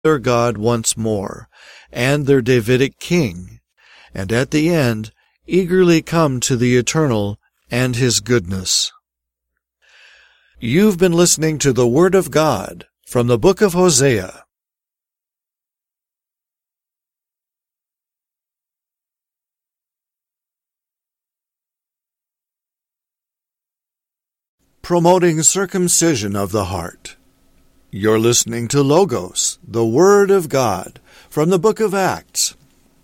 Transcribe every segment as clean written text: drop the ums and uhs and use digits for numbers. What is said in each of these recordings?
their God once more, and their Davidic king, and at the end, eagerly come to the eternal and his goodness. You've been listening to the Word of God from the book of Hosea. Promoting circumcision of the heart. You're listening to Logos, the Word of God, from the book of Acts.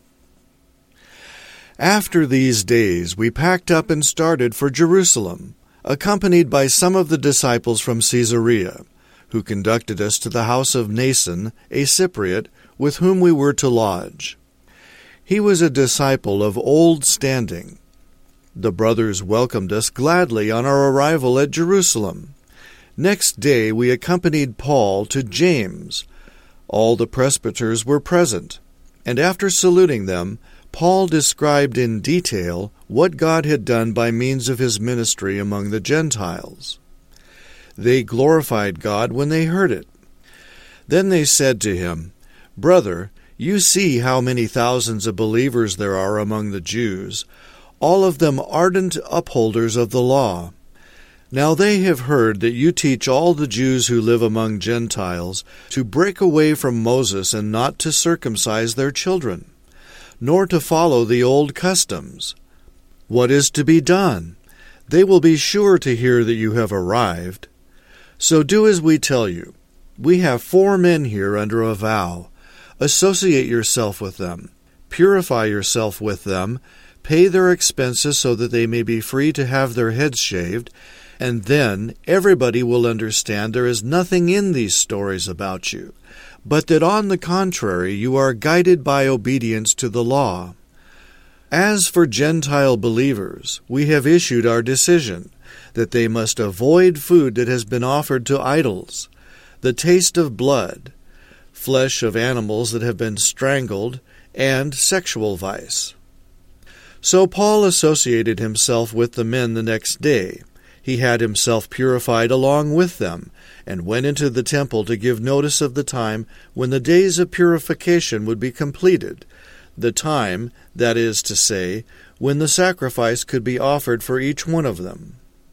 After these days we packed up and started for Jerusalem, accompanied by some of the disciples from Caesarea, who conducted us to the house of Mnason, a Cypriot, with whom we were to lodge. He was a disciple of old standing. The brothers welcomed us gladly on our arrival at Jerusalem. Next day we accompanied Paul to James. All the presbyters were present, and after saluting them, Paul described in detail what God had done by means of his ministry among the Gentiles. They glorified God when they heard it. Then they said to him, "Brother, you see how many thousands of believers there are among the Jews, all of them ardent upholders of the law. Now they have heard that you teach all the Jews who live among Gentiles to break away from Moses and not to circumcise their children, nor to follow the old customs. What is to be done? They will be sure to hear that you have arrived. So do as we tell you. We have 4 men here under a vow. Associate yourself with them. Purify yourself with them. Pay their expenses so that they may be free to have their heads shaved, and then everybody will understand there is nothing in these stories about you, but that on the contrary you are guided by obedience to the law. As for Gentile believers, we have issued our decision, that they must avoid food that has been offered to idols, the taste of blood, flesh of animals that have been strangled, and sexual vice." So Paul associated himself with the men the next day. He had himself purified along with them, and went into the temple to give notice of the time when the days of purification would be completed, the time, that is to say, when the sacrifice could be offered for each one of them.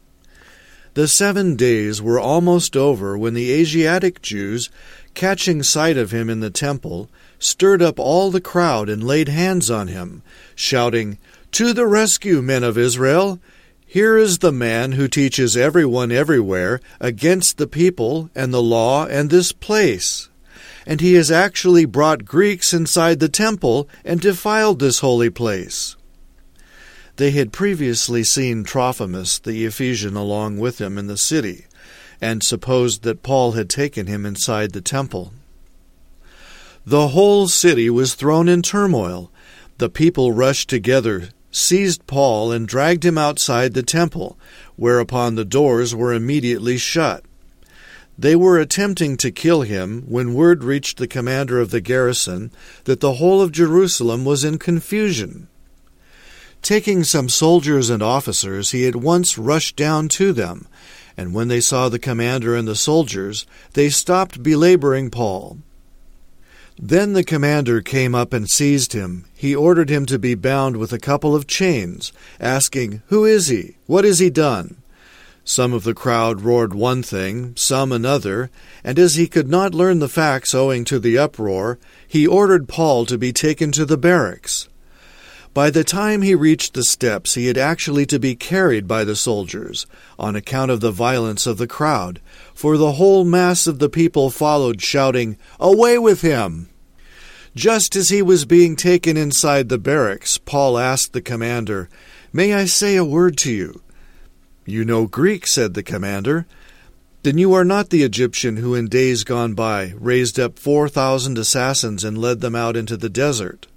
The 7 days were almost over when the Asiatic Jews, catching sight of him in the temple, stirred up all the crowd and laid hands on him, shouting, "To the rescue, men of Israel! Here is the man who teaches everyone everywhere against the people and the law and this place. And he has actually brought Greeks inside the temple and defiled this holy place." They had previously seen Trophimus the Ephesian along with him in the city, and supposed that Paul had taken him inside the temple. The whole city was thrown in turmoil. The people rushed together, seized Paul, and dragged him outside the temple, whereupon the doors were immediately shut. They were attempting to kill him when word reached the commander of the garrison that the whole of Jerusalem was in confusion. Taking some soldiers and officers, he at once rushed down to them, and when they saw the commander and the soldiers, they stopped belaboring Paul. Then the commander came up and seized him. He ordered him to be bound with a couple of chains, asking, "Who is he? What has he done?" Some of the crowd roared one thing, some another, and as he could not learn the facts owing to the uproar, he ordered Paul to be taken to the barracks. By the time he reached the steps, he had actually to be carried by the soldiers, on account of the violence of the crowd, for the whole mass of the people followed, shouting, "Away with him!" Just as he was being taken inside the barracks, Paul asked the commander, "May I say a word to you?" "You know Greek," said the commander. "Then you are not the Egyptian who in days gone by raised up 4,000 assassins and led them out into the desert?"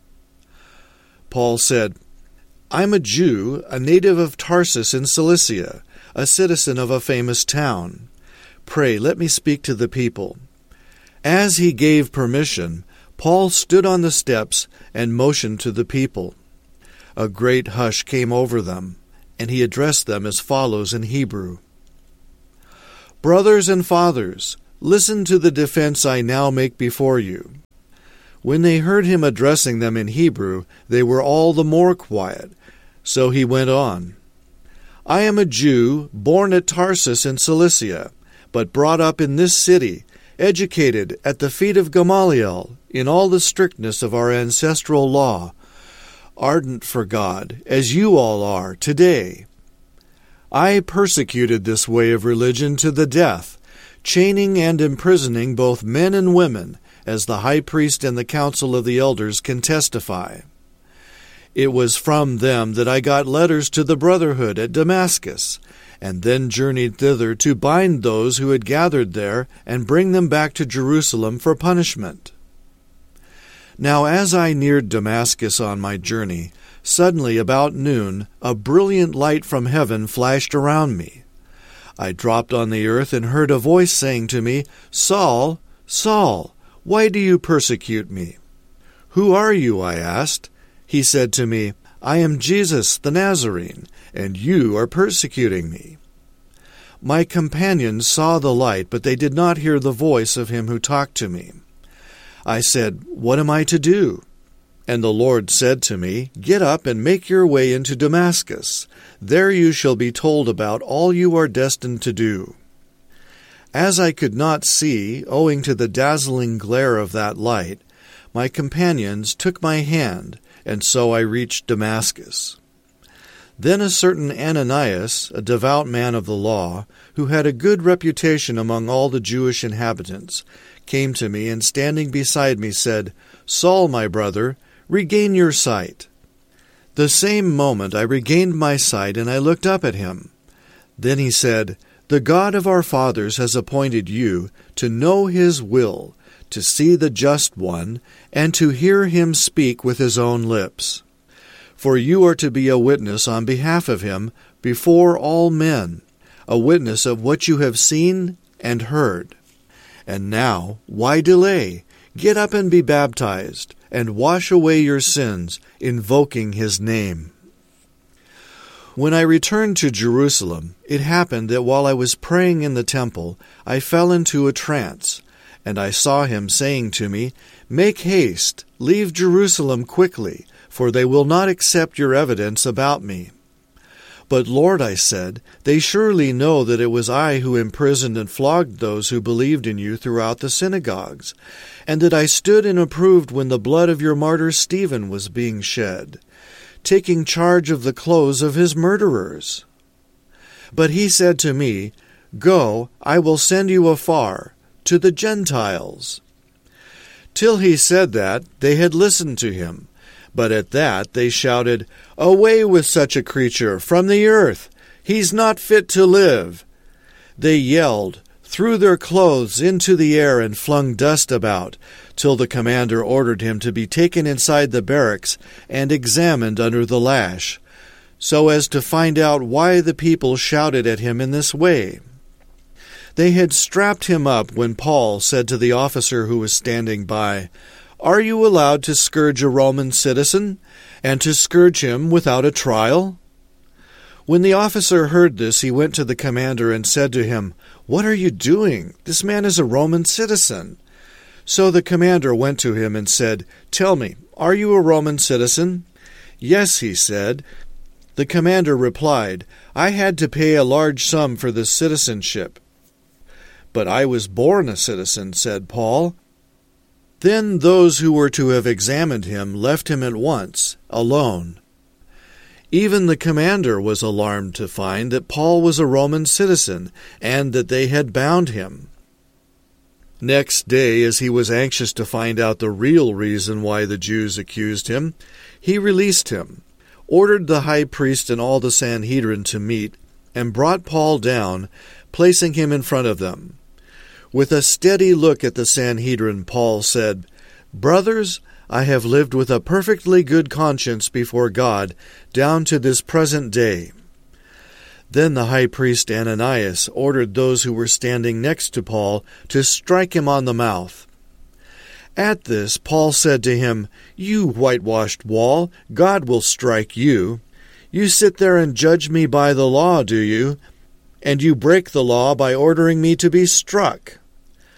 Paul said, "I'm a Jew, a native of Tarsus in Cilicia, a citizen of a famous town. Pray, let me speak to the people." As he gave permission, Paul stood on the steps and motioned to the people. A great hush came over them, and he addressed them as follows in Hebrew. "Brothers and fathers, Listen to the defense I now make before you." When they heard him addressing them in Hebrew, they were all the more quiet. So he went on, "I am a Jew, born at Tarsus in Cilicia, but brought up in this city, educated at the feet of Gamaliel in all the strictness of our ancestral law, ardent for God, as you all are today. I persecuted this way of religion to the death, chaining and imprisoning both men and women, as the high priest and the council of the elders can testify. It was from them that I got letters to the brotherhood at Damascus, and then journeyed thither to bind those who had gathered there and bring them back to Jerusalem for punishment. Now as I neared Damascus on my journey, suddenly about noon a brilliant light from heaven flashed around me. I dropped on the earth and heard a voice saying to me, 'Saul, Saul, why do you persecute me?' 'Who are you?' I asked. He said to me, 'I am Jesus the Nazarene, and you are persecuting me.' My companions saw the light, but they did not hear the voice of him who talked to me. I said, 'What am I to do?' And the Lord said to me, 'Get up and make your way into Damascus. There you shall be told about all you are destined to do.' As I could not see, owing to the dazzling glare of that light, my companions took my hand, and so I reached Damascus. Then a certain Ananias, a devout man of the law, who had a good reputation among all the Jewish inhabitants, came to me and standing beside me said, 'Saul, my brother, regain your sight.' The same moment I regained my sight, and I looked up at him. Then he said, 'The God of our fathers has appointed you to know his will, to see the Just One, and to hear him speak with his own lips. For you are to be a witness on behalf of him before all men, a witness of what you have seen and heard. And now, why delay? Get up and be baptized, and wash away your sins, invoking his name.' When I returned to Jerusalem, it happened that while I was praying in the temple, I fell into a trance, and I saw him saying to me, 'Make haste, leave Jerusalem quickly, for they will not accept your evidence about me.' 'But Lord,' I said, 'they surely know that it was I who imprisoned and flogged those who believed in you throughout the synagogues, and that I stood and approved when the blood of your martyr Stephen was being shed, taking charge of the clothes of his murderers.' But he said to me, 'Go, I will send you afar, to the Gentiles.' Till he said that, they had listened to him. But at that they shouted, 'Away with such a creature from the earth! He's not fit to live!' They yelled, threw their clothes into the air, and flung dust about, till the commander ordered him to be taken inside the barracks and examined under the lash, so as to find out why the people shouted at him in this way. They had strapped him up when Paul said to the officer who was standing by, 'Are you allowed to scourge a Roman citizen, and to scourge him without a trial?' When the officer heard this, he went to the commander and said to him, 'What are you doing? This man is a Roman citizen.' So the commander went to him and said, 'Tell me, are you a Roman citizen?' 'Yes,' he said. The commander replied, 'I had to pay a large sum for this citizenship.' 'But I was born a citizen,' said Paul. Then those who were to have examined him left him at once, alone. Even the commander was alarmed to find that Paul was a Roman citizen, and that they had bound him. Next day, as he was anxious to find out the real reason why the Jews accused him, he released him, ordered the high priest and all the Sanhedrin to meet, and brought Paul down, placing him in front of them. With a steady look at the Sanhedrin, Paul said, 'Brothers, I have lived with a perfectly good conscience before God down to this present day.' Then the high priest Ananias ordered those who were standing next to Paul to strike him on the mouth. At this, Paul said to him, 'You whitewashed wall, God will strike you. You sit there and judge me by the law, do you? And you break the law by ordering me to be struck.'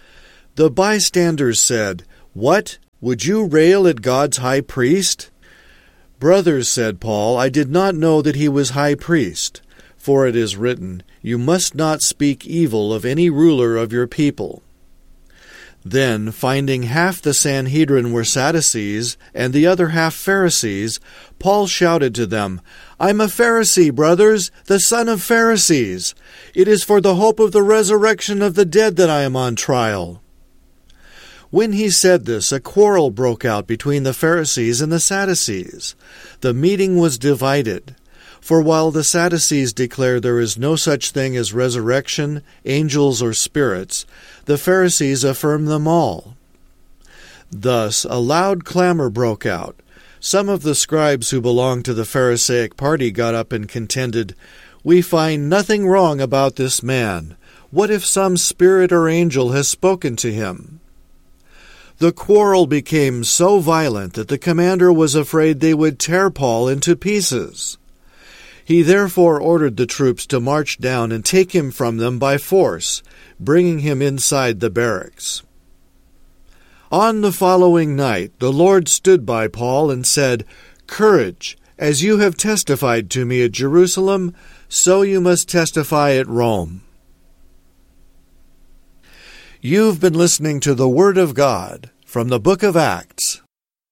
The bystanders said, "What? Would you rail at God's high priest?" "Brothers," said Paul, "I did not know that he was high priest. For it is written, 'You must not speak evil of any ruler of your people.'" Then, finding half the Sanhedrin were Sadducees and the other half Pharisees, Paul shouted to them, "I'm a Pharisee, brothers, the son of Pharisees. It is for the hope of the resurrection of the dead that I am on trial." When he said this, a quarrel broke out between the Pharisees and the Sadducees. The meeting was divided. For while the Sadducees declare there is no such thing as resurrection, angels, or spirits, the Pharisees affirm them all. Thus a loud clamor broke out. Some of the scribes who belonged to the Pharisaic party got up and contended, "We find nothing wrong about this man. What if some spirit or angel has spoken to him?" The quarrel became so violent that the commander was afraid they would tear Paul into pieces. He therefore ordered the troops to march down and take him from them by force, bringing him inside the barracks. On the following night the Lord stood by Paul and said, "Courage, as you have testified to me at Jerusalem, so you must testify at Rome." You've been listening to the Word of God from the book of Acts.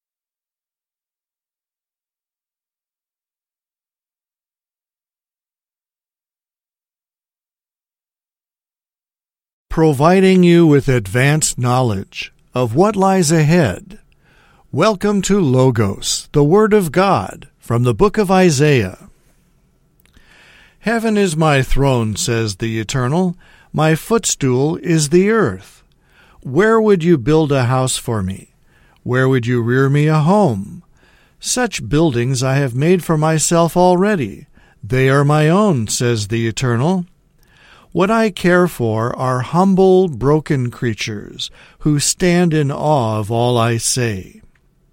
Providing you with advanced knowledge of what lies ahead. Welcome to Logos, the Word of God, from the book of Isaiah. "Heaven is my throne," says the Eternal. "My footstool is the earth. Where would you build a house for me? Where would you rear me a home? Such buildings I have made for myself already. They are my own," says the Eternal. "What I care for are humble, broken creatures who stand in awe of all I say."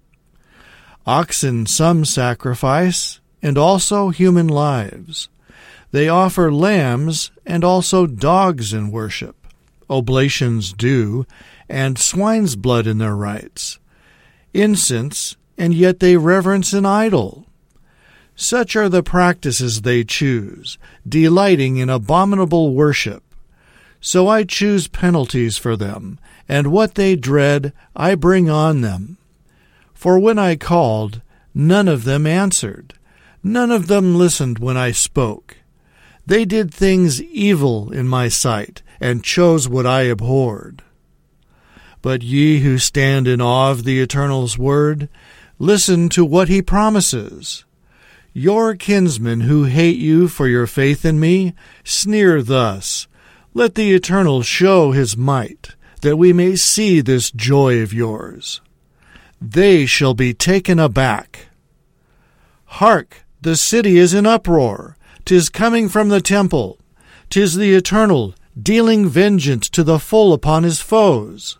Oxen some sacrifice, and also human lives. They offer lambs and also dogs in worship, oblations due, and swine's blood in their rites. Incense, and yet they reverence an idol. Such are the practices they choose, delighting in abominable worship. So I choose penalties for them, and what they dread I bring on them. For when I called, none of them answered. None of them listened when I spoke. They did things evil in my sight, and chose what I abhorred. But ye who stand in awe of the Eternal's word, listen to what he promises. Your kinsmen who hate you for your faith in me sneer thus, "Let the Eternal show his might, that we may see this joy of yours." They shall be taken aback. Hark, the city is in uproar. 'Tis coming from the temple. 'Tis the Eternal, dealing vengeance to the full upon his foes.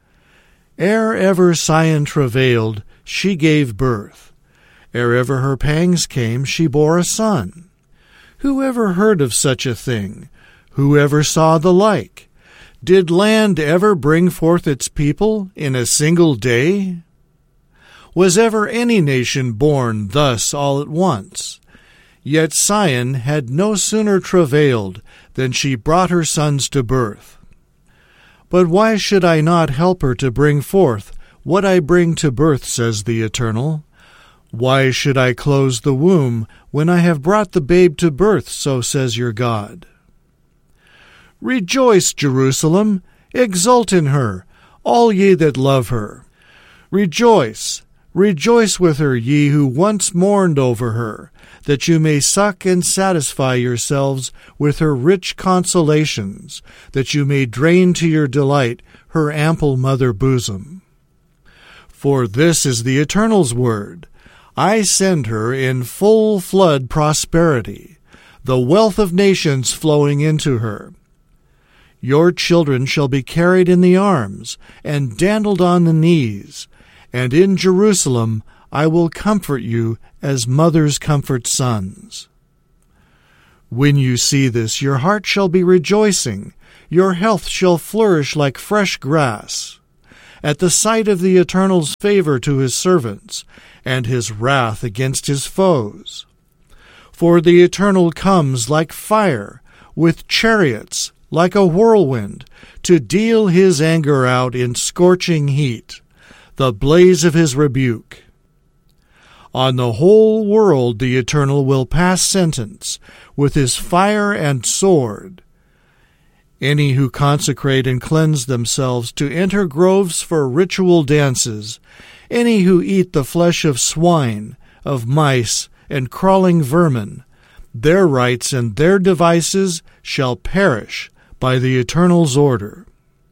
Ere ever Sion travailed, she gave birth. Ere ever her pangs came, she bore a son. Who ever heard of such a thing? Who ever saw the like? Did land ever bring forth its people in a single day? Was ever any nation born thus all at once? Yet Sion had no sooner travailed than she brought her sons to birth. But why should I not help her to bring forth what I bring to birth, says the Eternal? Why should I close the womb when I have brought the babe to birth, so says your God? Rejoice, Jerusalem, exult in her, all ye that love her. Rejoice, rejoice with her, ye who once mourned over her, that you may suck and satisfy yourselves with her rich consolations, that you may drain to your delight her ample mother bosom. For this is the Eternal's word. I send her in full flood prosperity, the wealth of nations flowing into her. Your children shall be carried in the arms, and dandled on the knees, and in Jerusalem I will comfort you as mothers comfort sons. When you see this, your heart shall be rejoicing, Your health shall flourish like fresh grass. At the sight of the Eternal's favor to his servants, and his wrath against his foes. For the Eternal comes like fire, with chariots, like a whirlwind, to deal his anger out in scorching heat, the blaze of his rebuke. On the whole world the Eternal will pass sentence, with his fire and sword. Any who consecrate and cleanse themselves to enter groves for ritual dances, any who eat the flesh of swine, of mice, and crawling vermin, their rites and their devices shall perish by the Eternal's order.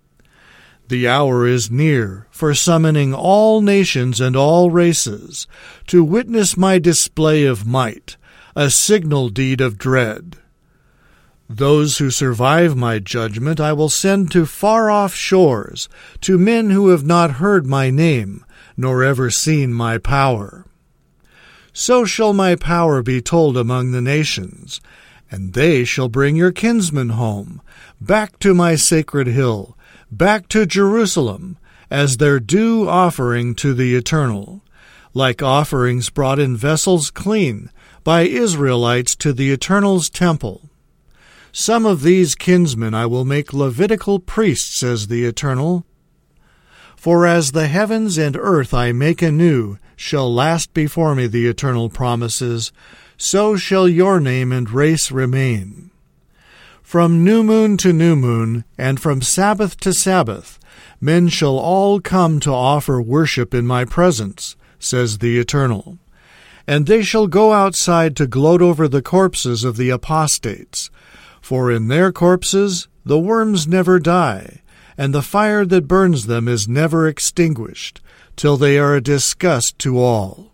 The hour is near for summoning all nations and all races to witness my display of might, a signal deed of dread. Those who survive my judgment I will send to far-off shores, to men who have not heard my name, nor ever seen my power. So shall my power be told among the nations, and they shall bring your kinsmen home, back to my sacred hill, back to Jerusalem, as their due offering to the Eternal, like offerings brought in vessels clean by Israelites to the Eternal's temple. Some of these kinsmen I will make Levitical priests, says the Eternal. For as the heavens and earth I make anew shall last before me, the Eternal promises, so shall your name and race remain. From new moon to new moon, and from Sabbath to Sabbath, men shall all come to offer worship in my presence, says the Eternal. And they shall go outside to gloat over the corpses of the apostates. For in their corpses the worms never die, and the fire that burns them is never extinguished, till they are a disgust to all.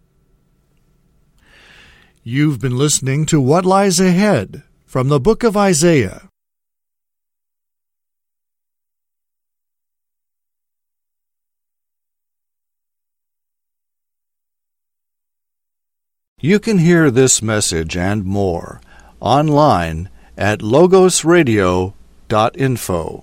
You've been listening to What Lies Ahead from the book of Isaiah. You can hear this message and more online at logosradio.info.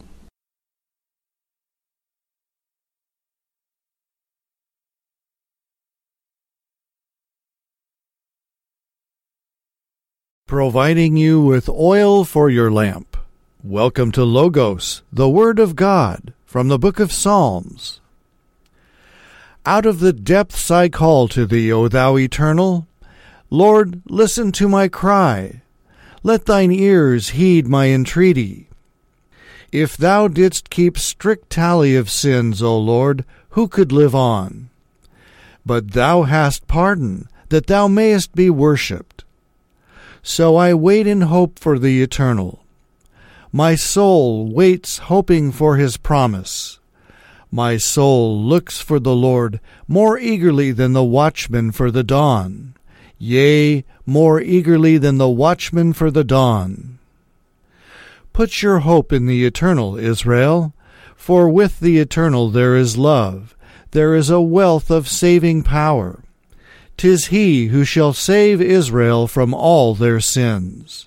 Providing you with oil for your lamp. Welcome to Logos, the Word of God, from the book of Psalms. Out of the depths I call to thee, O thou Eternal. Lord, listen to my cry. Let thine ears heed my entreaty. If thou didst keep strict tally of sins, O Lord, who could live on? But thou hast pardon, that thou mayest be worshipped. So I wait in hope for the Eternal. My soul waits hoping for his promise. My soul looks for the Lord more eagerly than the watchman for the dawn. Yea, more eagerly than the watchman for the dawn. Put your hope in the Eternal, Israel, for with the Eternal there is love, there is a wealth of saving power. 'Tis he who shall save Israel from all their sins.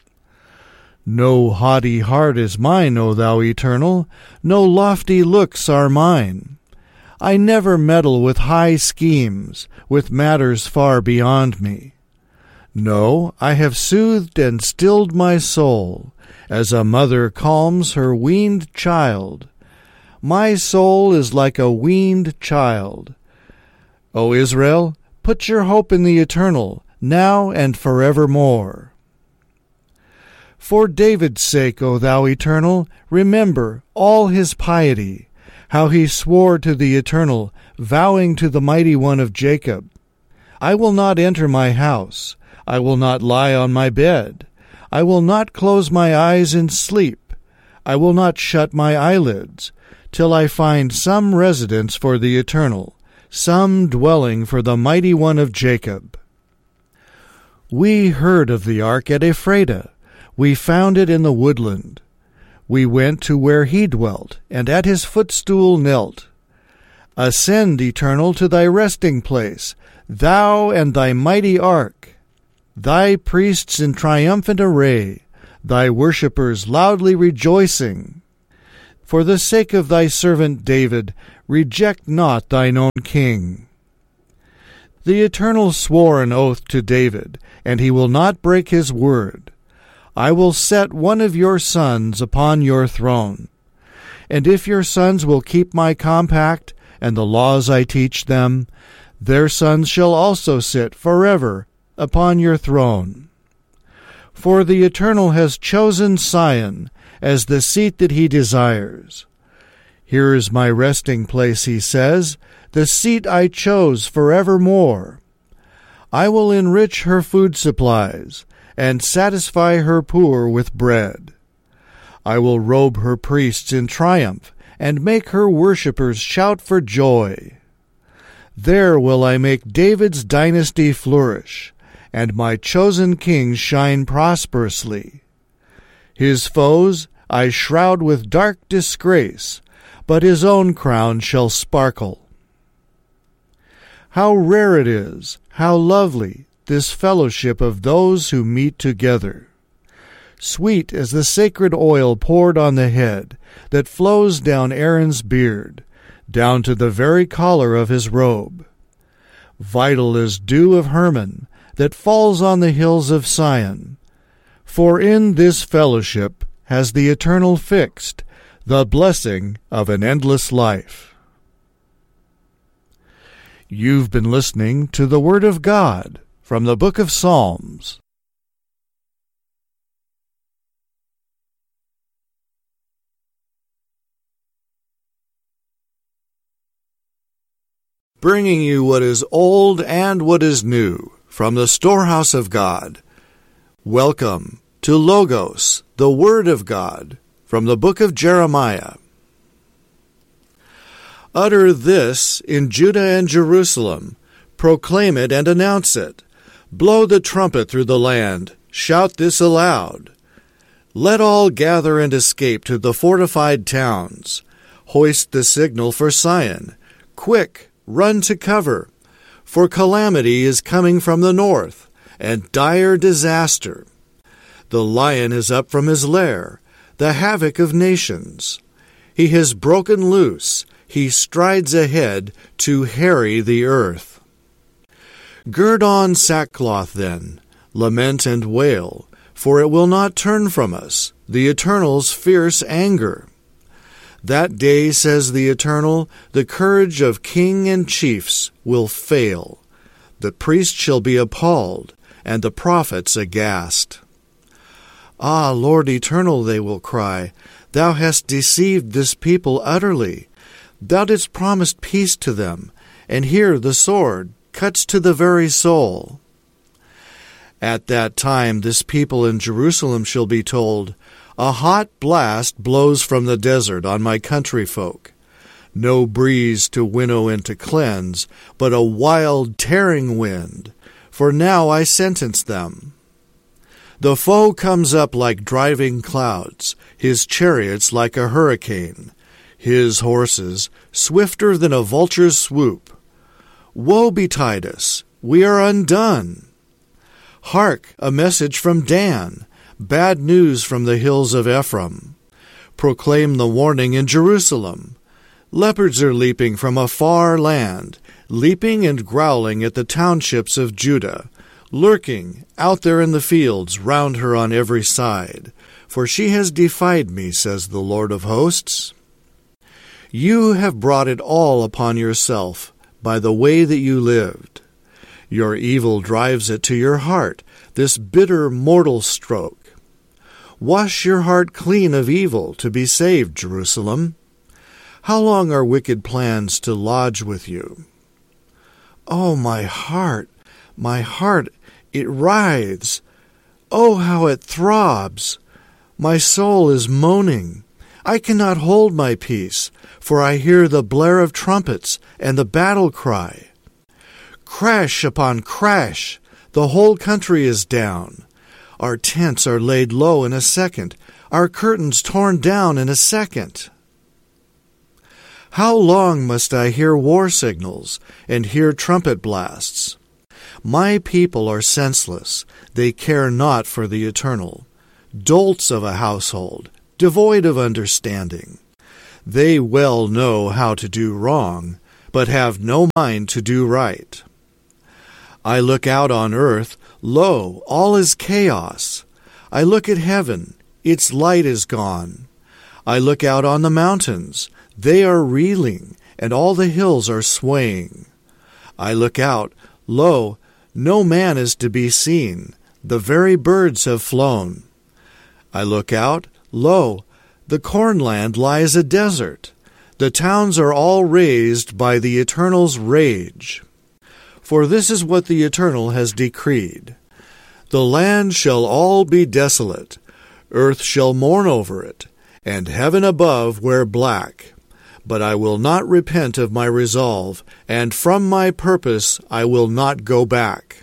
No haughty heart is mine, O thou Eternal, no lofty looks are mine. I never meddle with high schemes, with matters far beyond me. No, I have soothed and stilled my soul, as a mother calms her weaned child. My soul is like a weaned child. O Israel, put your hope in the Eternal, now and forevermore. For David's sake, O thou Eternal, remember all his piety, how he swore to the Eternal, vowing to the Mighty One of Jacob, I will not enter my house, I will not lie on my bed, I will not close my eyes in sleep, I will not shut my eyelids, till I find some residence for the Eternal, some dwelling for the Mighty One of Jacob. We heard of the ark at Ephrata, we found it in the woodland. We went to where he dwelt, and at his footstool knelt. Ascend, Eternal, to thy resting place, thou and thy mighty ark. Thy priests in triumphant array, thy worshippers loudly rejoicing. For the sake of thy servant David, reject not thine own king. The Eternal swore an oath to David, and he will not break his word. I will set one of your sons upon your throne. And if your sons will keep my compact and the laws I teach them, their sons shall also sit forever upon your throne. For the Eternal has chosen Sion as the seat that he desires. Here is my resting place, he says, the seat I chose forevermore. I will enrich her food supplies and satisfy her poor with bread. I will robe her priests in triumph and make her worshippers shout for joy. There will I make David's dynasty flourish, and my chosen king shine prosperously. His foes I shroud with dark disgrace, but his own crown shall sparkle. How rare it is, how lovely, this fellowship of those who meet together. Sweet as the sacred oil poured on the head, that flows down Aaron's beard, down to the very collar of his robe. Vital as dew of Hermon, that falls on the hills of Sion. For in this fellowship has the Eternal fixed the blessing of an endless life. You've been listening to the Word of God from the Book of Psalms. Bringing you what is old and what is new from the storehouse of God. Welcome to Logos, the Word of God, from the book of Jeremiah. Utter this in Judah and Jerusalem. Proclaim it and announce it. Blow the trumpet through the land. Shout this aloud. Let all gather and escape to the fortified towns. Hoist the signal for Sion. Quick, run to cover. For calamity is coming from the north, and dire disaster. The lion is up from his lair, the havoc of nations. He has broken loose. He strides ahead to harry the earth. Gird on sackcloth then, lament and wail, for it will not turn from us, the Eternal's fierce anger. That day, says the Eternal, the courage of king and chiefs will fail. The priest shall be appalled, and the prophets aghast. Ah, Lord Eternal, they will cry, Thou hast deceived this people utterly. Thou didst promise peace to them, and here the sword cuts to the very soul. At that time this people in Jerusalem shall be told, A hot blast blows from the desert on my countryfolk. No breeze to winnow and to cleanse, but a wild tearing wind, for now I sentence them. The foe comes up like driving clouds, his chariots like a hurricane, his horses swifter than a vulture's swoop. Woe betide us, we are undone. Hark, a message from Dan, bad news from the hills of Ephraim. Proclaim the warning in Jerusalem. Leopards are leaping from a far land, leaping and growling at the townships of Judah, lurking out there in the fields round her on every side. For she has defied me, says the Lord of hosts. You have brought it all upon yourself by the way that you lived. Your evil drives it to your heart, this bitter mortal stroke. Wash your heart clean of evil to be saved, Jerusalem. How long are wicked plans to lodge with you? Oh, my heart, it writhes. Oh, how it throbs. My soul is moaning. I cannot hold my peace, for I hear the blare of trumpets and the battle cry. Crash upon crash, the whole country is down. Our tents are laid low in a second, our curtains torn down in a second. How long must I hear war signals and hear trumpet blasts? My people are senseless, they care not for the Eternal. dolts of a household, devoid of understanding. They well know how to do wrong, but have no mind to do right. I look out on earth, lo, all is chaos. I look at heaven, its light is gone. I look out on the mountains, they are reeling, and all the hills are swaying. I look out, lo, no man is to be seen, the very birds have flown. I look out, lo, the cornland lies a desert. The towns are all razed by the Eternal's rage. For this is what the Eternal has decreed. The land shall all be desolate, earth shall mourn over it, and heaven above wear black. But I will not repent of my resolve, and from my purpose I will not go back.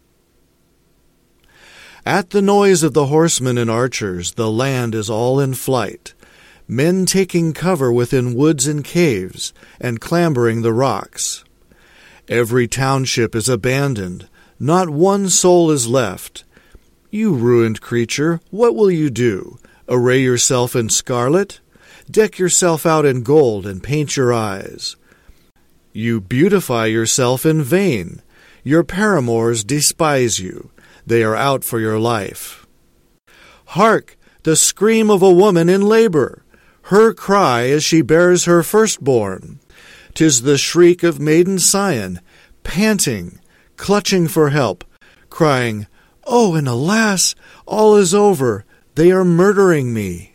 At the noise of the horsemen and archers, the land is all in flight, men taking cover within woods and caves, and clambering the rocks. Every township is abandoned, not one soul is left. You ruined creature, what will you do? Array yourself in scarlet? Deck yourself out in gold and paint your eyes. You beautify yourself in vain. Your paramours despise you. They are out for your life. Hark! The scream of a woman in labor, her cry as she bears her firstborn. 'Tis the shriek of maiden Sion, panting, clutching for help, crying, "Oh, and alas, all is over, they are murdering me."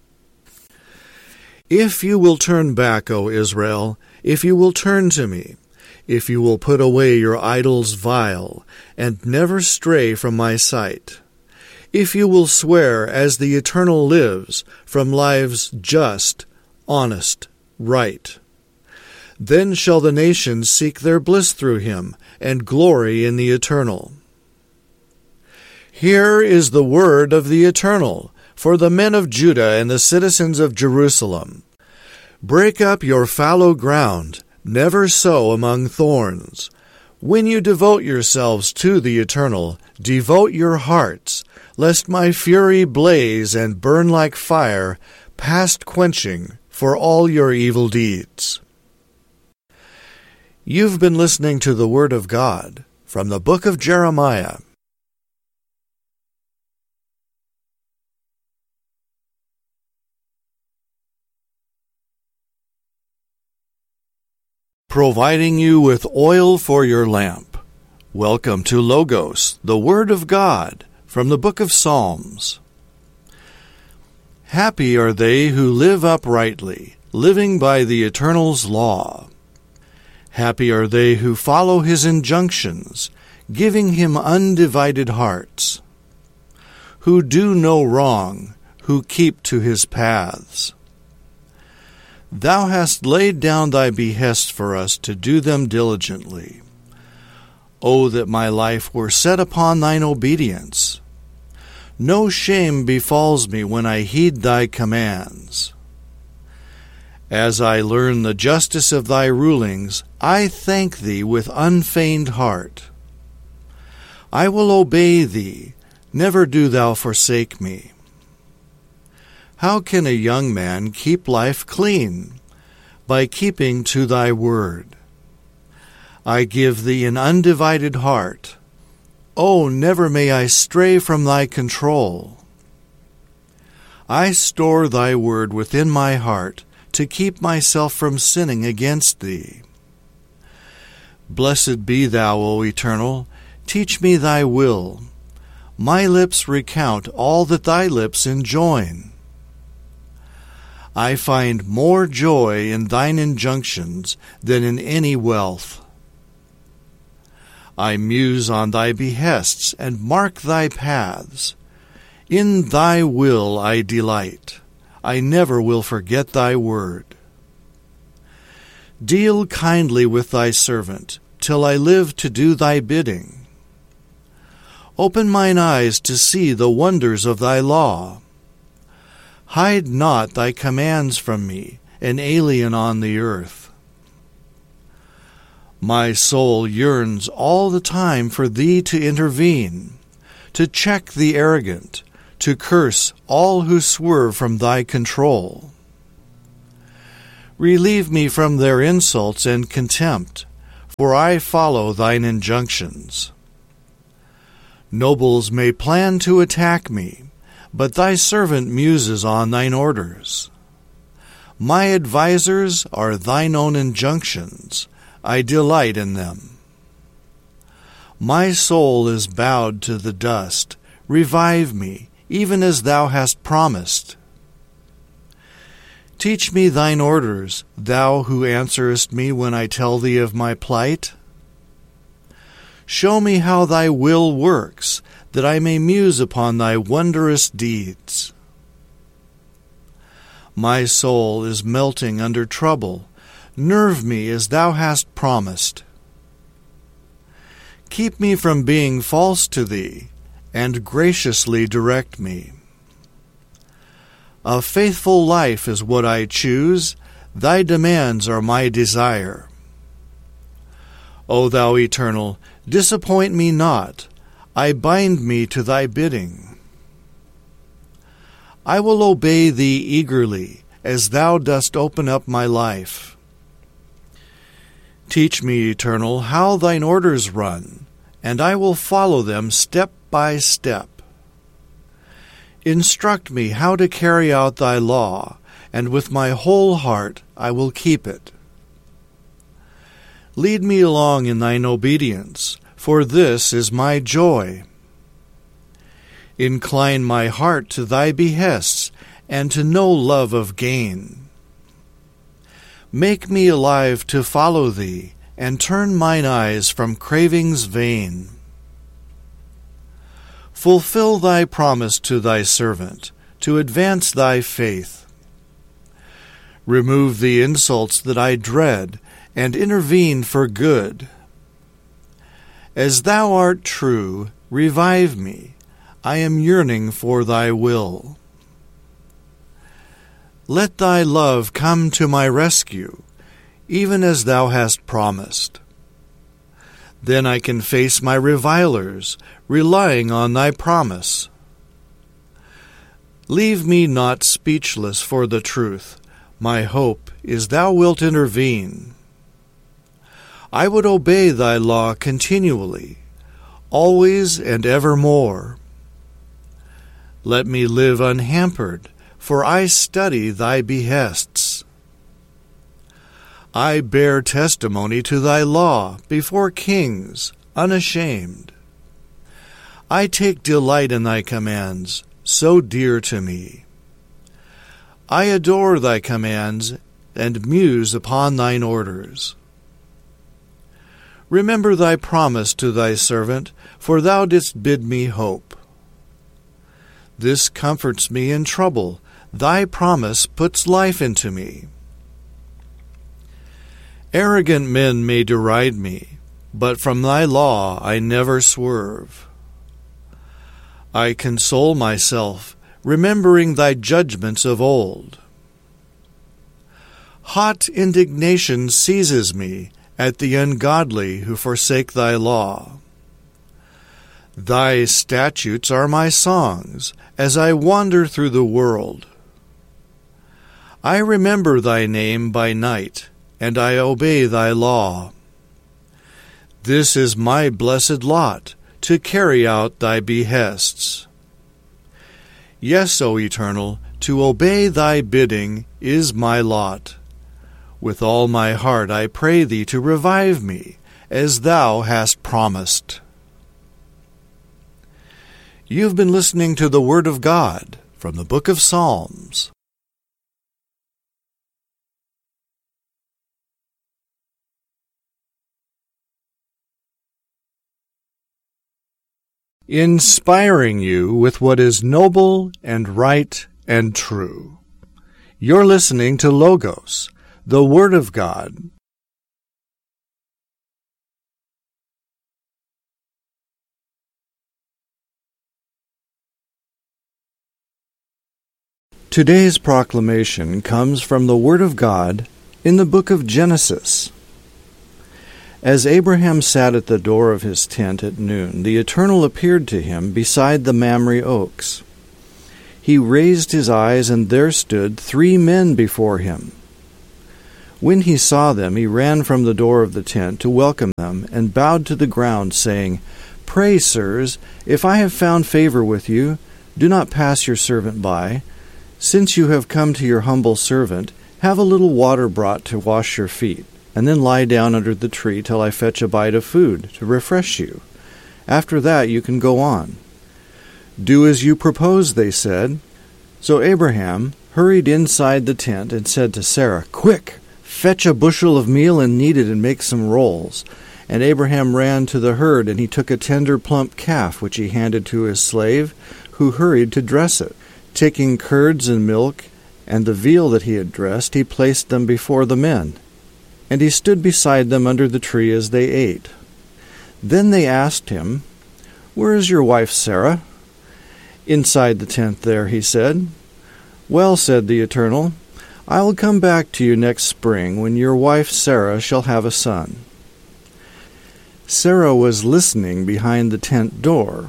If you will turn back, O Israel, if you will turn to me, if you will put away your idols vile, and never stray from my sight, if you will swear as the Eternal lives, from lives just, honest, right, then shall the nations seek their bliss through him, and glory in the Eternal. Here is the word of the Eternal, for the men of Judah and the citizens of Jerusalem. Break up your fallow ground, never sow among thorns. When you devote yourselves to the Eternal, devote your hearts, lest my fury blaze and burn like fire, past quenching, for all your evil deeds. You've been listening to the Word of God from the book of Jeremiah. Providing you with oil for your lamp. Welcome to Logos, the Word of God, from the book of Psalms. Happy are they who live uprightly, living by the Eternal's law. Happy are they who follow his injunctions, giving him undivided hearts. Who do no wrong, who keep to his paths. Thou hast laid down thy behests for us to do them diligently. O that my life were set upon thine obedience! No shame befalls me when I heed thy commands. As I learn the justice of thy rulings, I thank thee with unfeigned heart. I will obey thee, never do thou forsake me. How can a young man keep life clean? By keeping to thy word. I give thee an undivided heart. Oh, never may I stray from thy control. I store thy word within my heart, to keep myself from sinning against thee. Blessed be thou, O Eternal, teach me thy will. My lips recount all that thy lips enjoin. I find more joy in thine injunctions than in any wealth. I muse on thy behests and mark thy paths. In thy will I delight. I never will forget thy word. Deal kindly with thy servant, till I live to do thy bidding. Open mine eyes to see the wonders of thy law. Hide not thy commands from me, an alien on the earth. My soul yearns all the time for thee to intervene, to check the arrogant, to curse all who swerve from thy control. Relieve me from their insults and contempt, for I follow thine injunctions. Nobles may plan to attack me, but thy servant muses on thine orders. My advisers are thine own injunctions. I delight in them. My soul is bowed to the dust. Revive me, even as thou hast promised. Teach me thine orders, thou who answerest me when I tell thee of my plight. Show me how thy will works, that I may muse upon thy wondrous deeds. My soul is melting under trouble. Nerve me as thou hast promised. Keep me from being false to thee, and graciously direct me. A faithful life is what I choose. Thy demands are my desire. O thou Eternal, disappoint me not. I bind me to thy bidding. I will obey thee eagerly, as thou dost open up my life. Teach me, Eternal, how thine orders run, and I will follow them step by step. Instruct me how to carry out thy law, and with my whole heart I will keep it. Lead me along in thine obedience, for this is my joy. Incline my heart to thy behests, and to no love of gain. Make me alive to follow thee, and turn mine eyes from cravings vain. Fulfill thy promise to thy servant, to advance thy faith. Remove the insults that I dread, and intervene for good. As thou art true, revive me. I am yearning for thy will. Let thy love come to my rescue, even as thou hast promised. Then I can face my revilers, relying on thy promise. Leave me not speechless for the truth. My hope is thou wilt intervene. I would obey thy law continually, always and evermore. Let me live unhampered, for I study thy behests. I bear testimony to thy law before kings, unashamed. I take delight in thy commands, so dear to me. I adore thy commands, and muse upon thine orders. Remember thy promise to thy servant, for thou didst bid me hope. This comforts me in trouble. Thy promise puts life into me. Arrogant men may deride me, but from thy law I never swerve. I console myself, remembering thy judgments of old. Hot indignation seizes me at the ungodly who forsake thy law. Thy statutes are my songs as I wander through the world. I remember thy name by night, and I obey thy law. This is my blessed lot, to carry out thy behests. Yes, O Eternal, to obey thy bidding is my lot. With all my heart I pray thee to revive me, as thou hast promised. You've been listening to the Word of God from the Book of Psalms. Inspiring you with what is noble and right and true. You're listening to Logos, the Word of God. Today's proclamation comes from the Word of God in the book of Genesis. As Abraham sat at the door of his tent at noon, the Eternal appeared to him beside the Mamre oaks. he raised his eyes, and there stood 3 men before him. When he saw them, he ran from the door of the tent to welcome them, and bowed to the ground, saying, Pray, sirs, if I have found favor with you, do not pass your servant by. Since you have come to your humble servant, have a little water brought to wash your feet, and then lie down under the tree till I fetch a bite of food to refresh you. After that you can go on. Do as you propose, they said. So Abraham hurried inside the tent and said to Sarah, Quick, fetch a bushel of meal and knead it and make some rolls. And Abraham ran to the herd, and he took a tender plump calf, which he handed to his slave, who hurried to dress it. Taking curds and milk, and the veal that he had dressed, he placed them before the men. And he stood beside them under the tree as they ate. Then they asked him, Where is your wife Sarah? Inside the tent there, he said. Well, said the Eternal, I will come back to you next spring, when your wife Sarah shall have a son. Sarah was listening behind the tent door.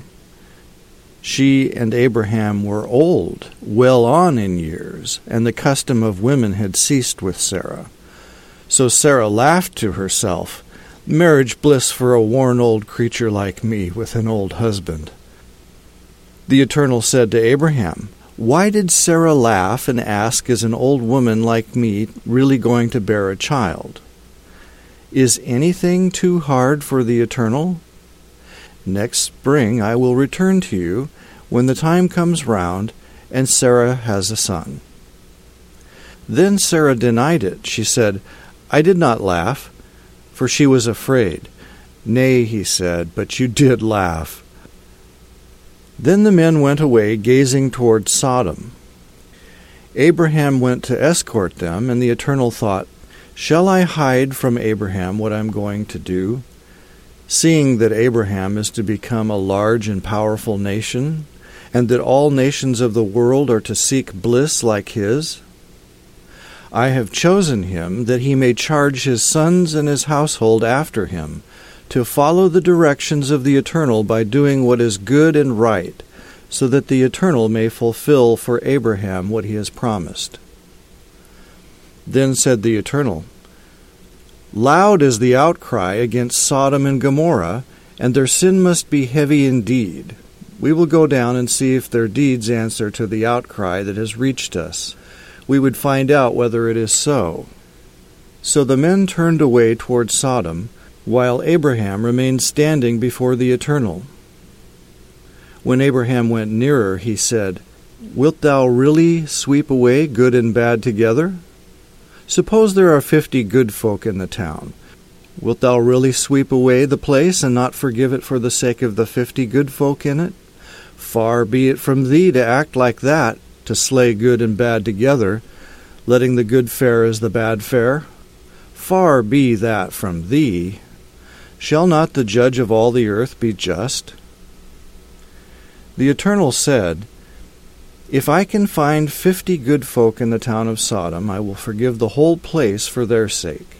She and Abraham were old, well on in years, and the custom of women had ceased with Sarah. So Sarah laughed to herself, Marriage bliss for a worn old creature like me with an old husband. The Eternal said to Abraham, Why did Sarah laugh and ask, Is an old woman like me really going to bear a child? Is anything too hard for the Eternal? Next spring I will return to you, when the time comes round, and Sarah has a son. Then Sarah denied it. She said, I did not laugh, for she was afraid. Nay, he said, but you did laugh. Then the men went away, gazing toward Sodom. Abraham went to escort them, and the Eternal thought, Shall I hide from Abraham what I am going to do, seeing that Abraham is to become a large and powerful nation, and that all nations of the world are to seek bliss like his? I have chosen him that he may charge his sons and his household after him, to follow the directions of the Eternal by doing what is good and right, so that the Eternal may fulfill for Abraham what he has promised. Then said the Eternal, Loud is the outcry against Sodom and Gomorrah, and their sin must be heavy indeed. We will go down and see if their deeds answer to the outcry that has reached us. We would find out whether it is so. So the men turned away toward Sodom, while Abraham remained standing before the Eternal. When Abraham went nearer, he said, Wilt thou really sweep away good and bad together? Suppose there are 50 good folk in the town. Wilt thou really sweep away the place and not forgive it for the sake of the 50 good folk in it? Far be it from thee to act like that, to slay good and bad together, letting the good fare as the bad fare. Far be that from thee. Shall not the judge of all the earth be just? The Eternal said, If I can find 50 good folk in the town of Sodom, I will forgive the whole place for their sake.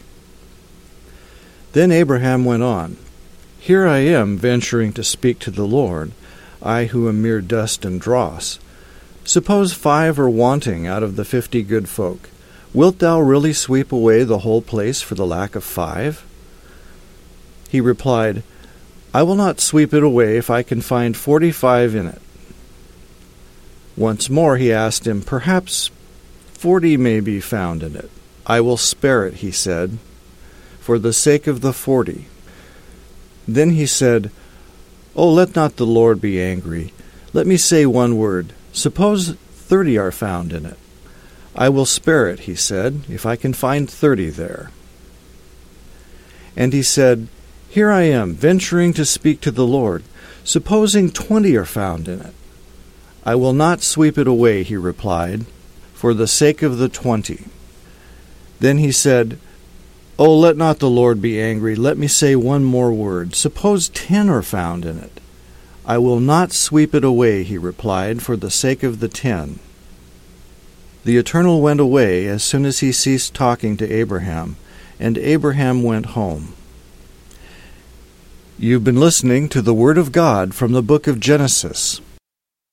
Then Abraham went on, Here I am venturing to speak to the Lord, I who am mere dust and dross. Suppose 5 are wanting out of the 50 good folk. Wilt thou really sweep away the whole place for the lack of 5? He replied, I will not sweep it away if I can find 45 in it. Once more he asked him, Perhaps 40 may be found in it. I will spare it, he said, for the sake of the 40. Then he said, Oh, let not the Lord be angry. Let me say one word. Suppose 30 are found in it. I will spare it, he said, if I can find 30 there. And he said, Here I am, venturing to speak to the Lord. Supposing 20 are found in it. I will not sweep it away, he replied, for the sake of the 20. Then he said, Oh, let not the Lord be angry. Let me say one more word. Suppose 10 are found in it. I will not sweep it away, he replied, for the sake of the 10. The Eternal went away as soon as he ceased talking to Abraham, and Abraham went home. You've been listening to the Word of God from the book of Genesis.